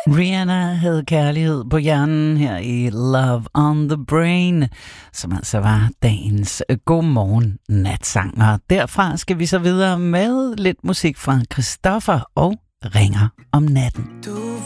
Rihanna havde kærlighed på hjernen her i Love on the Brain, som altså var dagens godmorgen natsang. Og derfra skal vi så videre med lidt musik fra Christoffer og Ringer om natten. Du